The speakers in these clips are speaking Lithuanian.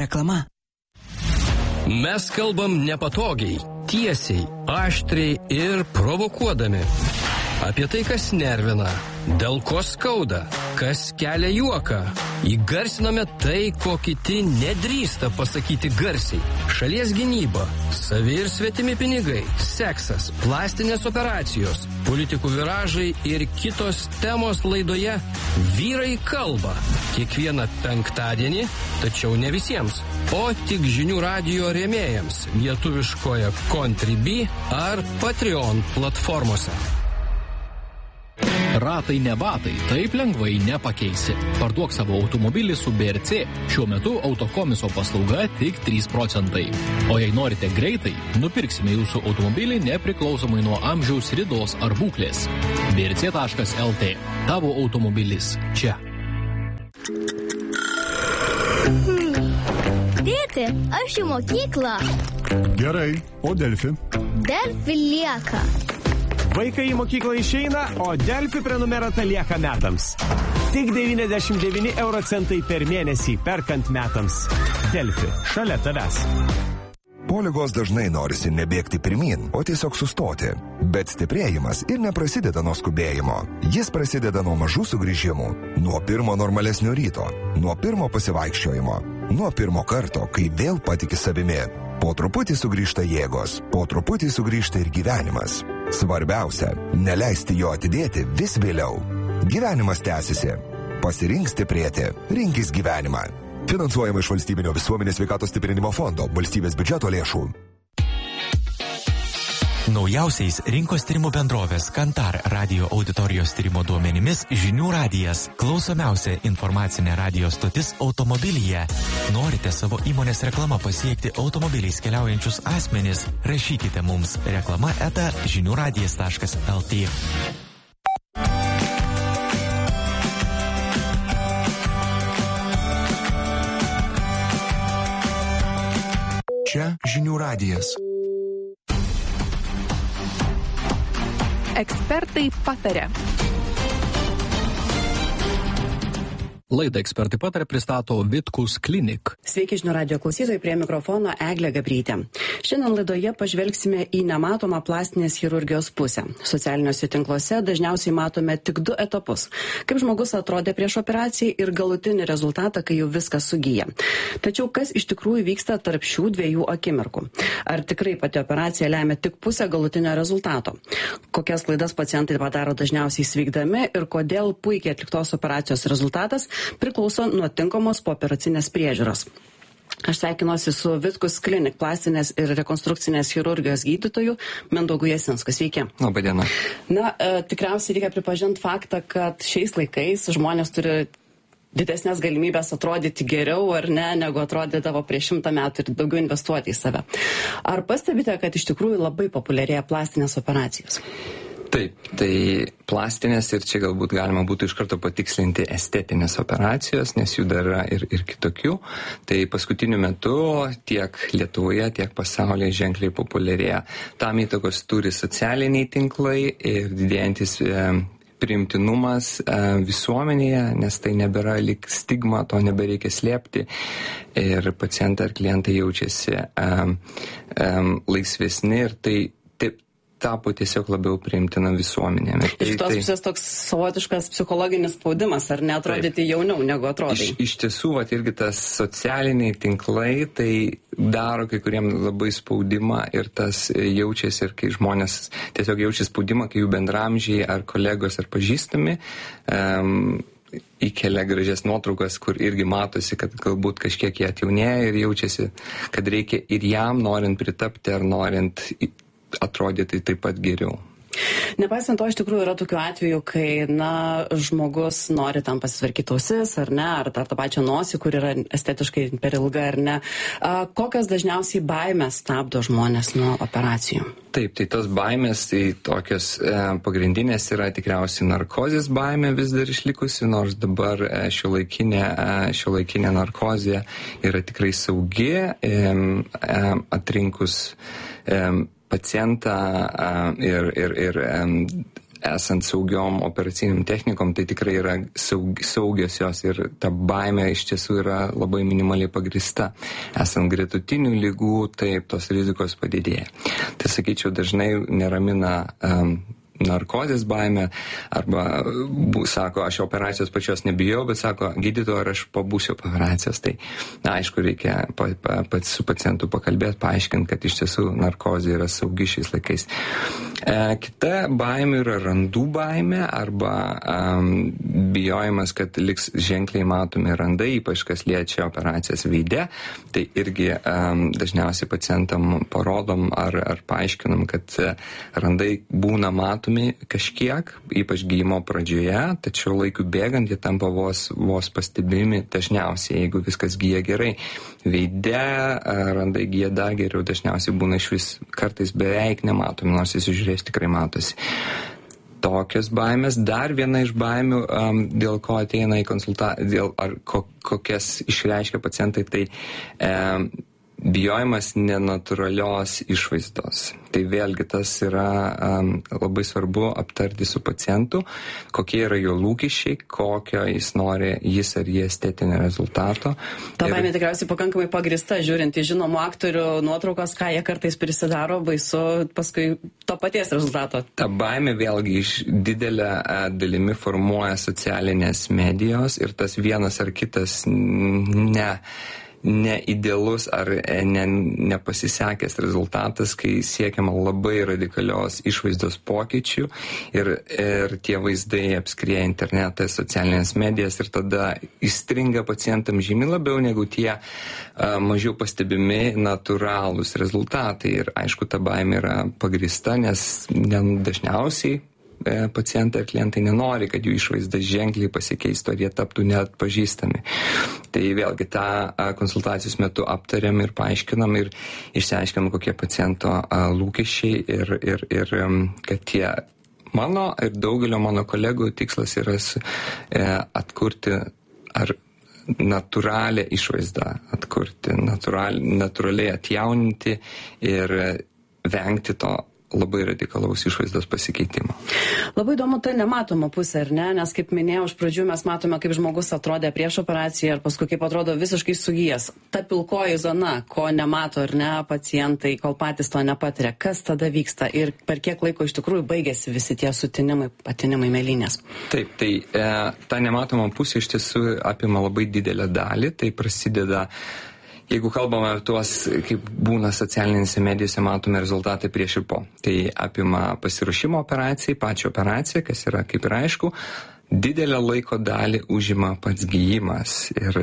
Reklama. Mes kalbam nepatogiai, tiesiai, aštriai ir provokuodami. Apie tai, kas nervina, dėl ko skauda, kas kelia juoką. Įgarsiname tai, ko kiti nedrįsta pasakyti garsiai. Šalies gynyba, savi ir svetimi pinigai, seksas, plastinės operacijos, politikų viražai ir kitos temos laidoje Vyrai kalba. Kiekvieną penktadienį, tačiau ne visiems, o tik žinių radijo rėmėjams lietuviškoje Contribui ar Patreon platformose. Ratai ne batai, taip lengvai nepakeisi. Parduok savo automobilį su BRC. Šiuo metu autokomiso paslauga tik 3%. O jei norite greitai, nupirksime jūsų automobilį nepriklausomai nuo amžiaus, ridos ar būklės. brc.lt. Tavo automobilis čia. Tėti, aš į mokyklą. Gerai, o Delfi? Delfi lieka. Vaikai į mokyklą išeina, o Delfi prenumerata lieka metams. Tik 99 euro centai per mėnesį perkant metams. Delfi, šalia tavęs. Po ligos dažnai norisi nebėgti pirmyn, o tiesiog sustoti. Bet stiprėjimas ir neprasideda nuo skubėjimo. Jis prasideda nuo mažų sugrįžimų, nuo pirmo normalesnio ryto, nuo pirmo pasivaikščiojimo, nuo pirmo karto, kai vėl patiki savimi. Po truputį sugrįžta jėgos, po truputį sugrįžta ir gyvenimas. Svarbiausia, neleisti jo atidėti vis vėliau. Gyvenimas tęsiasi. Pasirink stiprėti. Rinkis gyvenimą. Finansuojama iš Valstybinio visuomenės sveikatos stiprinimo fondo, valstybės biudžeto lėšų. Naujausiais rinkos tyrimų bendrovės Kantar radio auditorijos tyrimo duomenimis Žinių radijas – klausomiausia informacinė radio stotis automobilyje. Norite savo įmonės reklamą pasiekti automobiliais keliaujančius asmenis? Rašykite mums reklama@žiniuradijas.lt. Čia Žinių radijas. Ekspertai pataria. Laidą Ekspertai pataria pristato Vitkus Klinik. Sveiki žinių radijo klausytojai, prie mikrofono Eglė Gabrytė. Šiandien laidoje pažvelgsime į nematomą plastinės chirurgijos pusę. Socialiniuose tinkluose dažniausiai matome tik 2 etapus. Kaip žmogus atrodė prieš operaciją ir galutinį rezultatą, kai jau viskas sugyja. Tačiau kas iš tikrųjų vyksta tarp šių 2 akimirkų? Ar tikrai pati operacija lemia tik pusę galutinio rezultato? Kokias klaidas pacientai padaro dažniausiai sveikdami ir kodėl puikiai atliktos operacijos rezultatas priklauso nuo tinkamos pooperacinės priežiūros. Aš sveikinuosi su Vitkus Klinik plastinės ir rekonstrukcinės chirurgijos gydytoju Mindaugu Jasinsku. Sveiki. Labai diena. Tikriausiai reikia pripažinti faktą, kad šiais laikais žmonės turi didesnės galimybės atrodyti geriau ar ne, negu atrodydavo prieš 100 metų ir daugiau investuoti į save. Ar pastebite, kad iš tikrųjų labai populiarėja plastinės operacijos? Taip, tai plastinės ir čia galbūt galima būtų iš karto patikslinti estetinės operacijos, nes jų dar yra ir kitokių. Tai paskutiniu metu tiek Lietuvoje, tiek pasaulyje ženkliai populiarėja. Tam įtakos turi socialiniai tinklai ir didėjantis priimtinumas visuomenėje, nes tai nebėra lyg stigma, to nebereikia slėpti ir pacientai ar klientai jaučiasi laisvesni ir tai tapo tiesiog labiau priimtina visuomenė. Iš tos pusės toks savotiškas psichologinis spaudimas, ar neatrodyti jauniau negu atrodai? Iš tiesų, irgi tas socialiniai tinklai, tai daro kai kuriem labai spaudimą ir tas jaučiasi, ir kai žmonės tiesiog jaučia spaudimą, kai jų bendramžiai ar kolegos ar pažįstami įkelia gražias nuotraukas, kur irgi matosi, kad galbūt kažkiek jie atjaunėja ir jaučiasi, kad reikia ir jam, norint pritapti ar norint atrodyti taip pat geriau. Nepaisant to, iš tikrųjų yra tokių atvejų, kai žmogus nori tam pasitvarkyti ausis, ar ne, ar tą pačią nosį, kur yra estetiškai per ilga, ar ne. Kokios dažniausiai baimės stabdo žmonės nuo operacijų? Taip, tai tos baimės, tai tokios pagrindinės yra tikriausiai narkozės baimė vis dar išlikusi, nors dabar šiuolaikinė narkozė yra tikrai saugi, atrinkus pacientą ir esant saugiom operaciniam technikom, tai tikrai yra saugios jos ir ta baimė iš tiesų yra labai minimaliai pagrįsta. Esant gretutinių ligų, taip, tos rizikos padidėja. Tai sakyčiau, dažnai neramina narkozės baimė, arba sako, aš operacijos pačios nebijau, bet sako, gydytojo, ar aš pabūsiu po operacijos. Tai aišku, reikia pats su pacientu pakalbėti, paaiškinti, kad iš tiesų narkozė yra saugi šiais laikais. Kita baimė yra randų baimė arba bijojimas, kad liks ženkliai matomi randai, ypač kas liečia operacijas veide. Tai irgi dažniausiai pacientam parodom ar paaiškinam, kad randai būna matomi kažkiek, ypač gydymo pradžioje, tačiau laikų bėgant jie tampa vos pastebimi dažniausiai, jeigu viskas gyja gerai. Veide randai gyja dar geriau, dažniausiai būna iš vis kartais beveik nematomi, nors įsižiūrės tikrai matosi. Tokios baimės. Dar viena iš baimių, dėl ko ateina į konsultaciją, kokias išreiškia pacientai, tai bijojimas nenatūralios išvaizdos. Tai vėlgi tas yra labai svarbu aptarti su pacientu, kokie yra jo lūkesčiai, kokio jis nori, jis ar jie estetinio rezultato. Ta baimė tikriausiai pakankamai pagrįsta, žiūrint į žinomų aktorių nuotraukos, ką jie kartais prisidaro, baisu paskui to paties rezultato. Ta baimė vėlgi iš didelę dalimi formuoja socialinės medijos ir tas vienas ar kitas neidealus ar nepasisekęs rezultatas, kai siekiama labai radikalios išvaizdos pokyčių ir tie vaizdai apskrieja internetą, socialinės medijas ir tada įstringa pacientam žymiai labiau negu tie mažiau pastebimi natūralūs rezultatai. Ir aišku, ta baimė yra pagrįsta, nes dažniausiai pacientai ir klientai nenori, kad jų išvaizda ženkliai pasikeistų, ar jie taptų neatpažįstami. Tai vėlgi tą konsultacijos metu aptariam ir paaiškinam ir išsiaiškinam, kokie paciento lūkesčiai ir kad tie mano ir daugelio mano kolegų tikslas yra atkurti ar natūralią išvaizdą, atkurti, natūraliai atjauninti ir vengti to labai radikalaus išvaizdos pasikeitimo. Labai įdomu ta nematoma pusė, ar ne? Nes kaip minėjau, iš pradžių mes matome, kaip žmogus atrodė prieš operaciją ir paskui kaip atrodo visiškai sugijęs. Ta pilkoji zona, ko nemato ar ne pacientai, kol patys to nepatiria. Kas tada vyksta ir per kiek laiko iš tikrųjų baigėsi visi tie sutinimai, patinimai mėlynės? Taip, tai ta nematoma pusė iš tiesų apima labai didelę dalį. Tai prasideda, jeigu kalbame apie tuos, kaip būna socialinėse medijose, matome rezultatai prieš ir po. Tai apima pasiruošimo operacijai, pačią operaciją, kas yra kaip ir aišku, didelę laiko dalį užima pats gyjimas.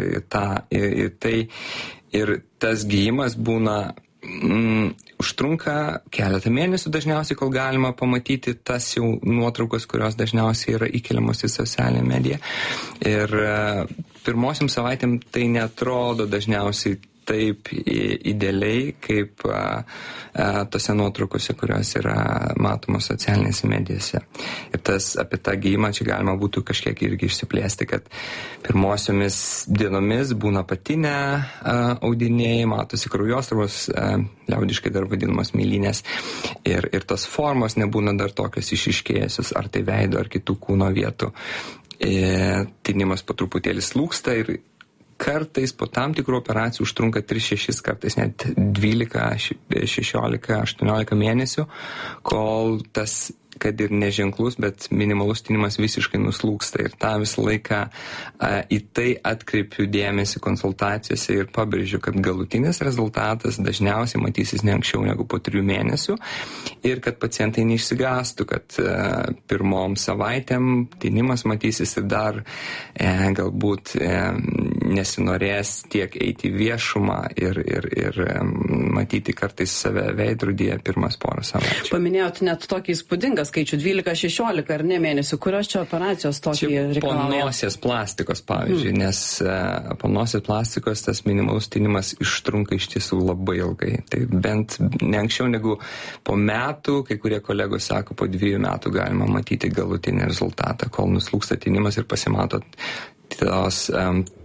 Ir tas gyjimas būna užtrunka keletą mėnesių dažniausiai, kol galima pamatyti tas jau nuotraukos, kurios dažniausiai yra įkeliamos į socialinę mediją. Ir pirmosiam savaitėm tai neatrodo dažniausiai taip idealiai, kaip tose nuotraukose, kurios yra matomos socialinėse medijose. Ir apie tą gijimą čia galima būtų kažkiek irgi išsiplėsti, kad pirmosiomis dienomis būna patinę audiniai, matosi kraujosruvos, liaudiškai dar vadinamos mėlynės, ir tos formos nebūna dar tokios išiškėjusios, ar tai veido, ar kitų kūno vietų. Tinimas po truputėlį slūgsta ir kartais po tam tikrų operacijų užtrunka 3-6, kartais net 12, 16, 18 mėnesių, kol tas, kad ir neženklus, bet minimalus tinimas visiškai nuslūgsta. Ir tą visą laiką į tai atkreipiu dėmesį konsultacijose ir pabrėžiu, kad galutinis rezultatas dažniausiai matysis ne anksčiau negu po 3 mėnesių ir kad pacientai neišsigąstų, kad pirmom savaitėm tinimas matysis ir dar galbūt nesinorės tiek eiti į viešumą ir matyti kartais save veidrodyje pirmas porą savaičių. Paminėjot net tokį įspūdingą skaičių 12-16 ar ne mėnesių, kurios čia operacijos tokį reikalauja? Po nosies plastikos, pavyzdžiui, nes po nosies plastikos tas minimalus tinimas ištrunka iš tiesų labai ilgai. Tai bent ne anksčiau negu po metų, kai kurie kolegos sako, po 2 metų galima matyti galutinį rezultatą, kol nuslūgsta tinimas ir pasimato tos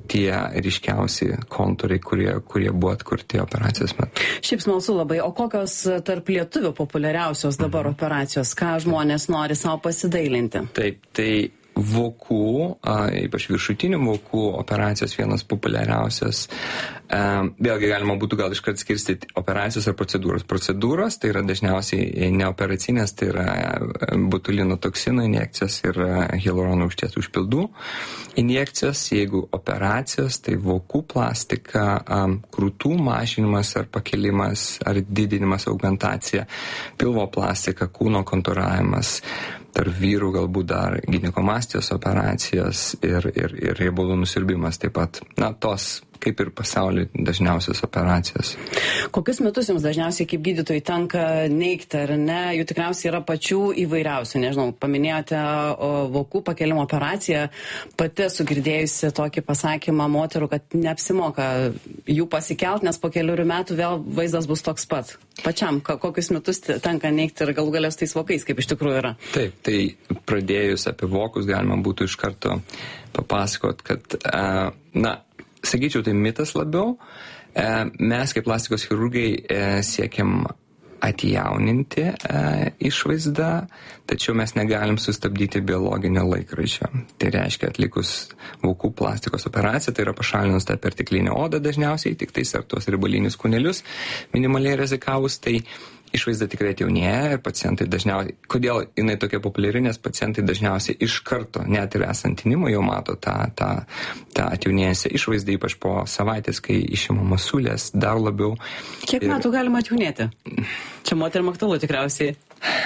tie ryškiausi kontūrai, kurie buvo atkurti operacijos metu. Šiaip smalsu labai, o kokios tarp lietuvių populiariausios dabar operacijos, ką žmonės nori savo pasidailinti? Taip, tai vokų, ypač viršutinių vokų operacijos vienas populiariausias. Vėlgi galima būtų gal iškart skirstyti operacijos ar procedūros. Procedūros tai yra dažniausiai neoperacinės, tai yra botulino toksino injekcijos ir hialurono rūgšties užpildų injekcijos. Jeigu operacijos, tai vokų plastika, krūtų mažinimas ar pakelimas ar didinimas, augmentacija, pilvo plastika, kūno kontūravimas. Tarp vyrų galbūt dar ginekomastijos operacijos ir riebalų nusiurbimas taip pat. Na, tos kaip ir pasaulyje dažniausios operacijos. Kokius metus jums dažniausiai kaip gydytojai tenka neigti, ar ne? Jų tikriausiai yra pačių įvairiausių. Nežinau, paminėjote vokų pakėlimo operaciją. Pati esu girdėjusi tokį pasakymą moterų, kad neapsimoka jų pasikelt, nes po keliurių metų vėl vaizdas bus toks pat. Pačiam, kokius metus tenka neigti ir galų galės tais vokais, kaip iš tikrųjų yra? Taip, tai pradėjus apie vokus galima būtų iš karto papasakot, kad, sakyčiau, tai mitas labiau. Mes kaip plastikos chirurgai siekiam atjauninti išvaizdą, tačiau mes negalim sustabdyti biologinio laikrodžio. Tai reiškia, atlikus vokų plastikos operaciją, tai yra pašalinus tą perteklinę odą dažniausiai, tik tais ar tuos ribalinius kūnelius minimaliai rizikavus, tai išvaizda tikrai atjaunėja ir pacientai dažniausiai, kodėl jinai tokia populiari, nes pacientai dažniausiai iš karto, net ir esant tinimo, jau mato tą atjaunėjusią išvaizdą, ypač po savaitės, kai išimamos sulės, dar labiau. Kiek metų galima atjaunėti? Čia moterim aktualu tikriausiai.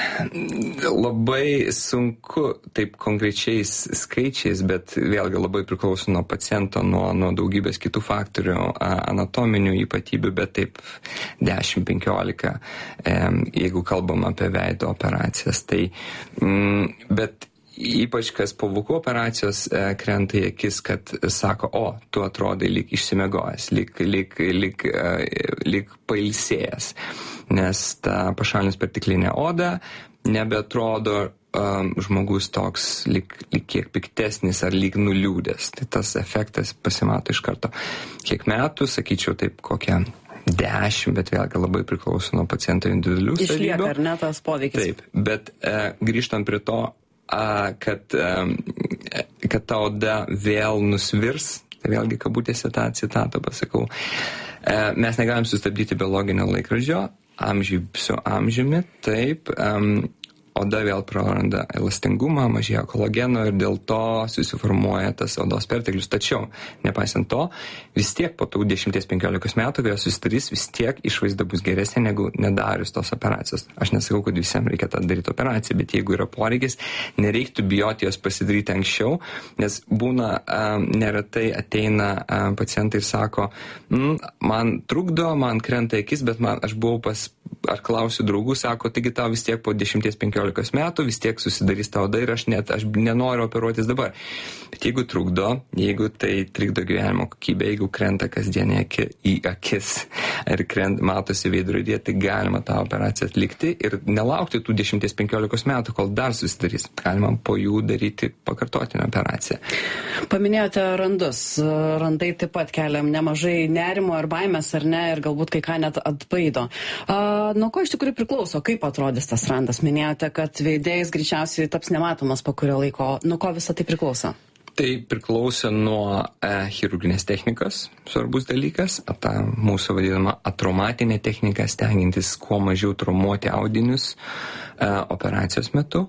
Labai sunku taip konkrečiais skaičiais, bet vėlgi labai priklauso nuo paciento, nuo daugybės kitų faktorių, anatominių ypatybių, bet taip 10-15, jeigu kalbam apie veido operacijas. Tai, bet ypač kas po vokų operacijos krenta į akis, kad sako, tu atrodai lyg išsimiegojęs, lyg pailsėjęs, nes ta pašalinus perteklinė oda nebeatrodo žmogus toks lyg kiek piktesnis ar lyg nuliūdęs. Tai tas efektas pasimato iš karto. Kiek metų, sakyčiau, taip kokią 10, bet vėlgi labai priklauso nuo paciento individualių savybių. Išlieka, ar ne, tas poveikis? Taip, bet grįžtant prie to, kad ta oda vėl nusvirs, tai vėlgi kabutėse tą citatą pasakau, mes negalim sustabdyti biologinio laikrodžio, su amžiumi, taip, oda vėl praranda elastingumą, mažėja kolageno ir dėl to susiformuoja tas odos perteklius. Tačiau, nepaisant to, vis tiek po tų 10-15 metų, kai jos susidarys, vis tiek išvaizda bus geresnė negu nedarius tos operacijos. Aš nesakau, kad visiems reikia tą daryti operaciją, bet jeigu yra poreikis, nereiktų bijoti jos pasidaryti anksčiau, nes būna neretai ateina pacientai ir sako, man trukdo, man krenta akis, bet aš buvau ar klausiu draugų, sako, taigi tau vis tiek po 10-15 metų vis tiek susidarys ta oda ir aš nenoriu operuotis dabar. Bet jeigu trukdo, jeigu tai trikdo gyvenimo kokybę, jeigu krenta kasdien į akis ir matosi veidrodyje, tai galima tą operaciją atlikti ir nelaukti tų 10-15 metų, kol dar susidarys. Galima po jų daryti pakartotinę operaciją. Paminėjote randus. Randai taip pat keliam nemažai nerimo ir baimės, ar ne, ir galbūt kai ką net atbaido. Nuo ko iš tikrųjų priklauso, kaip atrodys tas randas? Minėjote, kad veidėjais greičiausiai taps nematomas po kurio laiko. Nuo ko visą tai priklauso? Tai priklauso nuo chirurginės technikos, svarbus dalykas, ta mūsų vadinama atraumatinė technika, stengiantis kuo mažiau traumuoti audinius operacijos metu,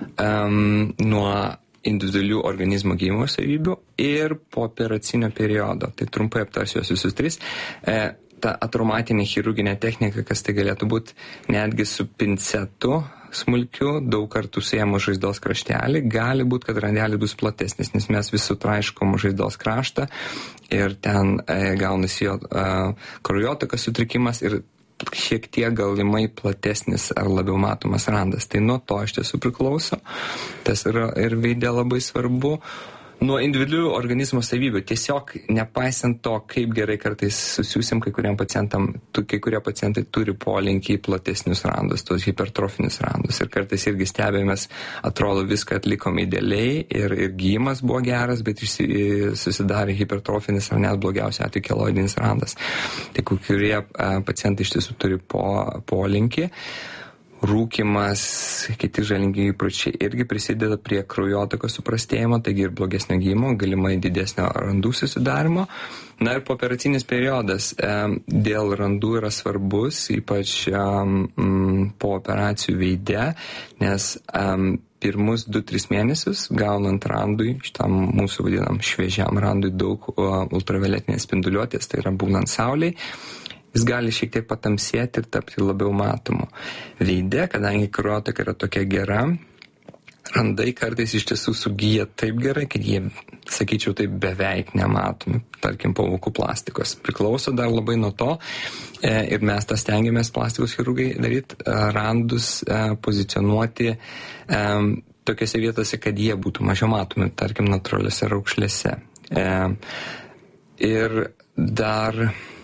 nuo individualių organizmo gydymo savybių ir po operacinio periodo. Tai trumpai aptarsiu visus tris. Ta atraumatinė chirurginė technika, kas tai galėtų būti netgi su pincetu smulkiu, daug kartų suėmus žaizdos kraštelį, gali būti, kad randelis bus platesnis, nes mes vis sutraiškom žaizdos kraštą ir ten gaunasi jo kraujotakos sutrikimas ir šiek tiek galimai platesnis ar labiau matomas randas. Tai nuo to iš tiesų priklauso. Tas yra ir veide labai svarbu. Nuo individualių organizmo savybių. Tiesiog nepaisant to, kaip gerai kartais susiūsim kai kurie pacientai turi polinkį į platesnius randus, tos hipertrofinius randus. Ir kartais irgi stebėmės, atrodo viską atlikom idealiai ir gyjimas buvo geras, bet susidarė hipertrofinis ar net blogiausia atveju keloidinis randas. Tai kai kurie pacientai iš tiesų turi polinkį. Rūkymas, kiti žalingi įpročiai irgi prisideda prie kraujotakos suprastėjimo, taigi ir blogesnio gydymo, galimai didesnio randų susidarimo. Na ir pooperacinis periodas dėl randų yra svarbus, ypač po operacijų veide, nes pirmus 2-3 mėnesius gaunant randui, šitam mūsų vadinam šviežiam randui daug ultravioletinės spinduliuotės, tai yra būnant saulei, jis gali šiek tiek patamsėti ir tapti labiau matomu. Veide, kadangi kraujotaka yra tokia gera, randai kartais iš tiesų sugyja taip gerai, kad jie, sakyčiau, taip beveik nematomi, tarkim, po vokų plastikos. Priklauso dar labai nuo to, ir mes tą stengiamės plastikos chirurgai daryti, randus pozicionuoti tokiose vietose, kad jie būtų mažiau matomi, tarkim, natūraliuose raukšlėse. Ir dar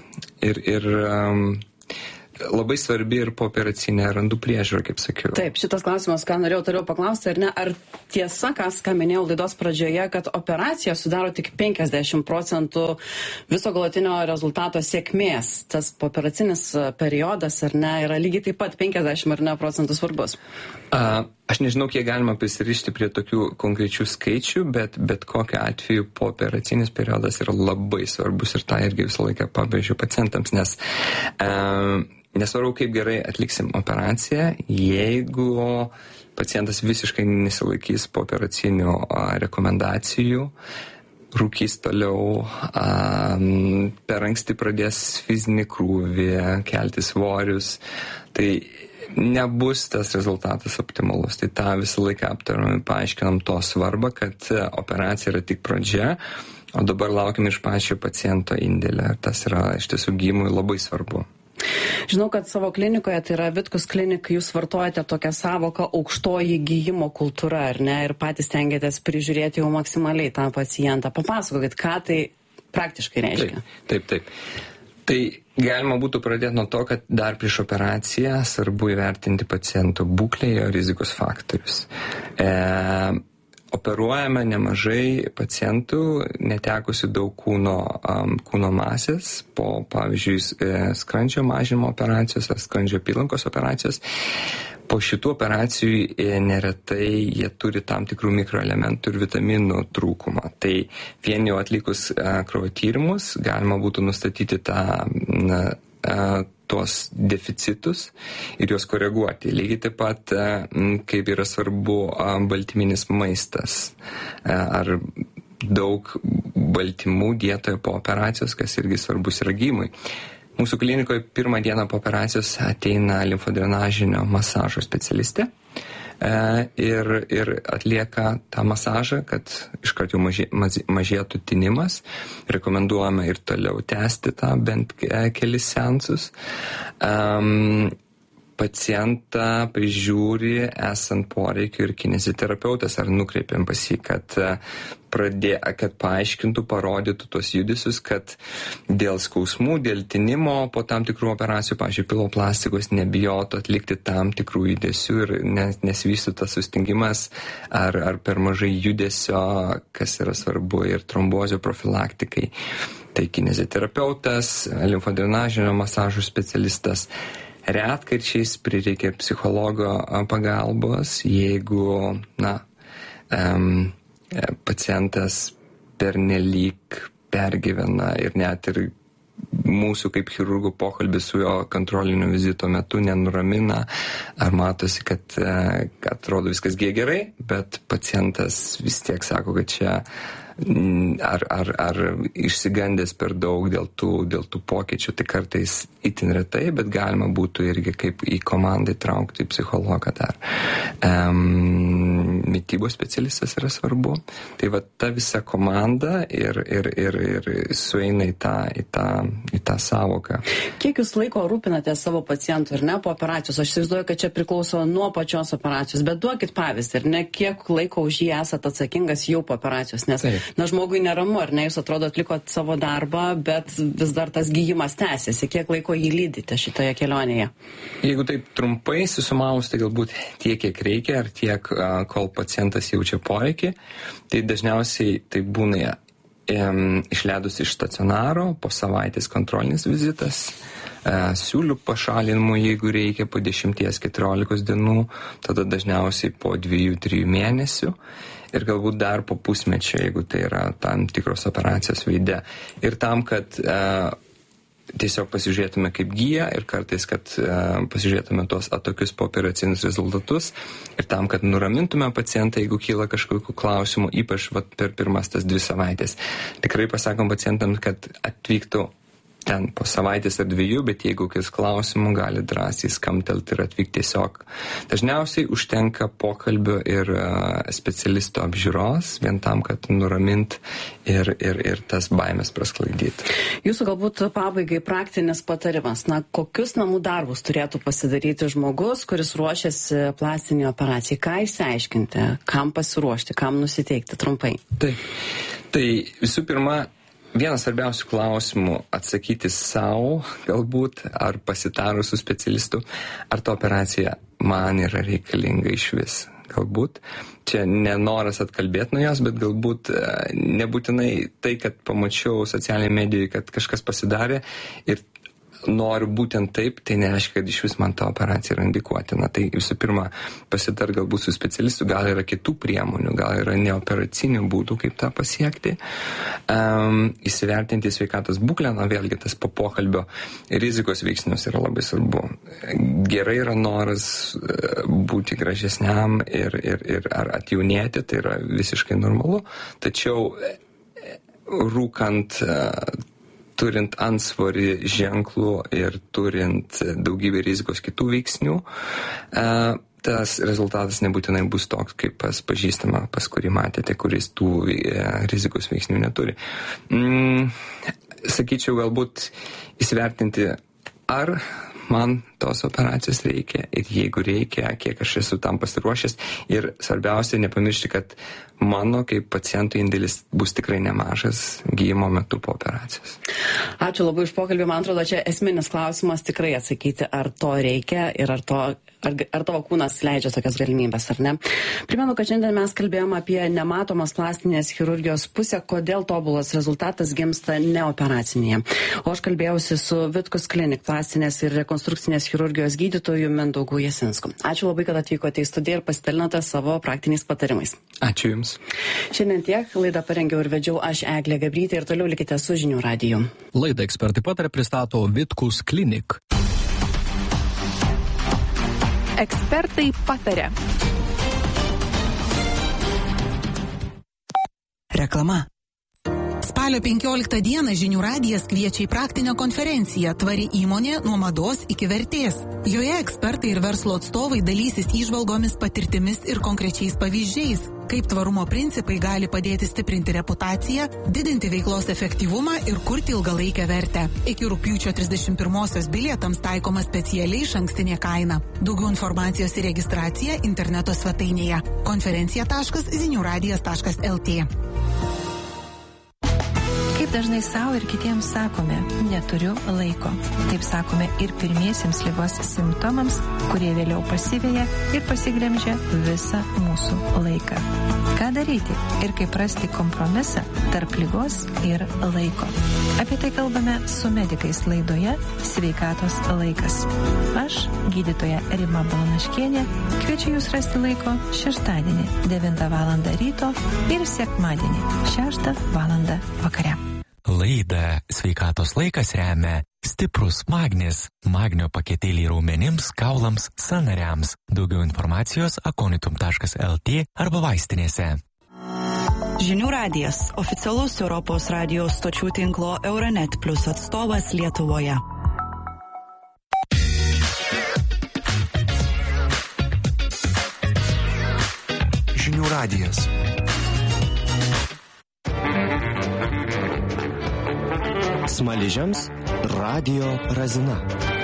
labai svarbi ir pooperacinė randų priežiūra, kaip sakiau. Taip, šitas klausimas, ką norėjau toliau paklausti, ar ne, ar tiesa, ką minėjau laidos pradžioje, kad operacija sudaro tik 50% viso galutinio rezultato sėkmės. Tas pooperacinis periodas, ar ne, yra lygiai taip pat 50% svarbus. Aš nežinau, kiek galima prisirišti prie tokių konkrečių skaičių, bet kokiu atveju pooperacinis periodas yra labai svarbus ir tą irgi visą laiką pabrėžiu pacientams, nes nesvarbu, kaip gerai atliksim operaciją, jeigu pacientas visiškai nesilaikys pooperacinių rekomendacijų, rūkys toliau, per anksti pradės fizinį krūvį, kelti svorius, tai nebus tas rezultatas optimalus. Tai tą visą laiką aptarėme, paaiškinam to svarbą, kad operacija yra tik pradžia, o dabar laukiam iš pačio paciento indėlio. Tas yra iš tiesų gydymui labai svarbu. Žinau, kad savo klinikoje, tai yra Vitkus klinik, jūs vartojate tokią savoką aukštoji gydymo kultūra, ar ne, ir patys stengiatės prižiūrėti jau maksimaliai tą pacientą. Papasakokit, ką tai praktiškai reiškia. Taip. Tai galima būtų pradėti nuo to, kad dar prieš operaciją svarbu įvertinti paciento būklę, jo rizikos faktorius. Operuojame nemažai pacientų, netekusių daug kūno masės po, pavyzdžiui, skrandžio mažinimo operacijos ar skrandžio apylankos operacijos. Po šitų operacijų neretai jie turi tam tikrų mikroelementų ir vitaminų trūkumą. Tai vien jau atlikus kraujo tyrimus galima būtų nustatyti tuos deficitus ir juos koreguoti. Lygiai taip pat, kaip yra svarbu baltyminis maistas ar daug baltymų dietoje po operacijos, kas irgi svarbus yra gydymui. Mūsų klinikoje pirmą dieną po operacijos ateina limfodrenažinio masažo specialistė ir atlieka tą masažą, kad iškart jau mažėtų tinimas. Rekomenduojame ir toliau tęsti tą bent kelis seansus. Pacientą prižiūri esant poreikiu ir kineziterapeutas ar nukreipiam pas jį, kad paaiškintų, parodytų tos judesius, kad dėl skausmų, dėl tinimo po tam tikrų operacijų, pavyzdžiui, piloplastikos, nebijotų atlikti tam tikrų judesių ir nesvystų tas sustingimas ar per mažai judesio, kas yra svarbu ir trombozių profilaktikai. Tai kineziterapeutas, limfodrenažinio masažo specialistas. Retkarčiais prireikia psichologo pagalbos, jeigu pacientas pernelyg pergyvena ir net ir mūsų kaip chirurgų pokalbis su jo kontrolinio vizito metu nenuramina, ar matosi, kad atrodo viskas gerai, bet pacientas vis tiek sako, kad čia ar išsigandęs per daug dėl tų pokyčių, tai kartais itin retai, bet galima būtų irgi kaip į komandą įtraukti psichologą dar. Mitybos specialistas yra svarbu. Tai va ta visa komanda ir sueina į tą tą savoką. Kiek jūs laiko rūpinate savo pacientų ir ne po operacijos? Aš įsivaizduoju, kad čia priklauso nuo pačios operacijos, bet duokit pavyzdį, ir ne kiek laiko už jį esate atsakingas jau po operacijos, nes žmogui neramu, ar ne, jūs atrodo atlikot savo darbą, bet vis dar tas gyjimas tęsiasi. Kiek laiko jį lydite šitoje kelionėje? Jeigu taip trumpai susumavus, tai galbūt tiek, kiek reikia, ar tiek, kol pacientas jaučia poreikį, tai dažniausiai tai būna išleidus iš stacionaro, po savaitės kontrolinis vizitas, siūlių pašalinimų, jeigu reikia, po 10-14 dienų, tada dažniausiai po 2-3 mėnesių ir galbūt dar po pusmečio, jeigu tai yra tam tikros operacijos veide. Ir tam, kad tiesiog pasižiūrėtume, kaip gyja ir kartais, kad pasižiūrėtume tuos atokius pooperacinius rezultatus ir tam, kad nuramintume pacientą, jeigu kyla kažkokių klausimų, ypač per pirmas tas 2 savaitės. Tikrai pasakom pacientams, kad atvyktų ten po savaitės ar 2, bet jeigu kis klausimų, gali drąsiai skamtelti ir atvykti tiesiog. Dažniausiai užtenka pokalbio ir specialisto apžiūros, vien tam, kad nuramint ir tas baimės prasklaidyti. Jūsų galbūt pabaigai praktinis patarimas. Kokius namų darbus turėtų pasidaryti žmogus, kuris ruošiasi plastinį operacijai? Ką išsiaiškinti? Kam pasiruošti? Kam nusiteikti? Trumpai. Tai visų pirma, vienas svarbiausių klausimų atsakyti savo, galbūt, ar pasitarus su specialistu, ar ta operacija man yra reikalinga iš vis. Galbūt čia nenoras atkalbėti nuo jos, bet galbūt nebūtinai tai, kad pamačiau socialinėje medijoje, kad kažkas pasidarė ir noriu būtent taip, tai nereiškia, kad iš vis man ta operacija yra indikuotina. Tai visų pirma, pasitar galbūt su specialistu, gal yra kitų priemonių, gal yra neoperacinių būdų, kaip tą pasiekti. Įsivertinti sveikatos būklę, vėlgi tas po pokalbio rizikos veiksnius yra labai svarbu. Gerai yra noras būti gražesniam ir ar atjaunėti, tai yra visiškai normalu, tačiau rūkant, turint antsvorį ženklų ir turint daugybę rizikos kitų veiksnių, tas rezultatas nebūtinai bus toks, kaip pas pažįstamą, pas kurį matėte, kuris tų rizikos veiksnių neturi. Sakyčiau, galbūt įsivertinti, ar man tos operacijos reikia ir jeigu reikia, kiek aš esu tam pasiruošęs ir svarbiausia nepamiršti, kad mano kaip pacientų indėlis bus tikrai nemažas gydymo metu po operacijos. Ačiū labai už pokalbį, man atrodo, čia esminis klausimas tikrai atsakyti, ar to reikia ir ar tavo kūnas leidžia tokias galimybės, ar ne. Primenu, kad šiandien mes kalbėjome apie nematomas plastinės chirurgijos pusę, kodėl tobulas rezultatas gimsta neoperacinėje. O aš kalbėjausi su Vitkus Klinik plastinės ir rekonstrukcinės chirurgijos gydytoju Mindaugu Jasinsku. Ačiū labai, kad atvykote į studiją ir pasidalinote savo praktiniais patarimais. Ačiū Jums. Šiandien tiek, laidą parengiau ir vedžiau aš Eglė Gabrytė ir toliau likite su Žinių radiju. Laidą Ekspertai pataria pristato Vitkus Klinik. Ekspertai pataria. Reklama. Spalio 15 dieną Žinių radijas kviečia į praktinę konferenciją Tvari įmonė nuo mados iki vertės. Joje ekspertai ir verslo atstovai dalysis įžvalgomis, patirtimis ir konkrečiais pavyzdžiais, kaip tvarumo principai gali padėti stiprinti reputaciją, didinti veiklos efektyvumą ir kurti ilgalaikę vertę. Iki rugpjūčio 31-osios bilietams taikoma specialiai išankstinė kaina. Daugiau informacijos ir registracija interneto svetainėje konferencija.ziniuradijas.lt. Kaip dažnai savo ir kitiems sakome, neturiu laiko. Taip sakome ir pirmiesiems ligos simptomams, kurie vėliau pasiveja ir pasigremžia visą mūsų laiką. Ką daryti ir kaip rasti kompromisą tarp ligos ir laiko? Apie tai kalbame su medikais laidoje Sveikatos laikas. Aš, gydytoja Rima Balanaškienė, kviečiu jūs rasti laiko šeštadienį 9 val. Ryto ir sekmadienį 6 val. Vakare. Laidą Sveikatos laikas remia Stiprus Magnis. Magnio paketėliai raumenims, kaulams, sąnariams. Daugiau informacijos akonitum.lt arba vaistinėse. Žinių radijas – oficialus Europos radijos stočių tinklo Euronet Plus atstovas Lietuvoje. Žinių radijas. Smaližiams Radio Razina.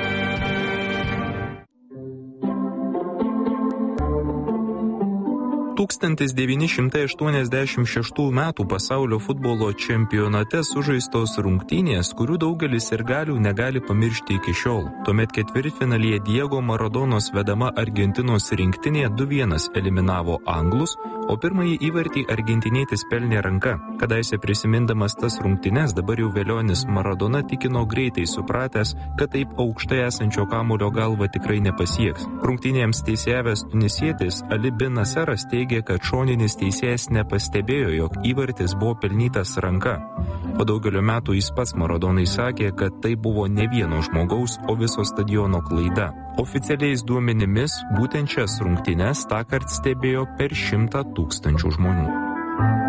Tūkstantis 986 metų pasaulio futbolo čempionate sužaistos rungtynės, kurių daugelis sirgalių negali pamiršti iki šiol. Tuomet ketvirtfinalyje Diego Maradonos vedama Argentinos rinktinė 2-1 eliminavo anglus, o pirmąjį įvartį argentinietis pelnė ranka. Kadaise prisimindamas tas rungtynes, dabar jau velionis Maradona tikino greitai supratęs, kad taip aukštai esančio kamuolio galva tikrai nepasieks. Rungtynėms teisėjavęs tunisietis Ali bin Naseras teigė, kad šoninis teisėjas nepastebėjo, jog įvartis buvo pelnytas ranka. Po daugelio metų jis pats Maradonai sakė, kad tai buvo ne vieno žmogaus, o viso stadiono klaida. Oficialiais duomenimis būtent šias rungtynes tąkart stebėjo per 100 000 žmonių.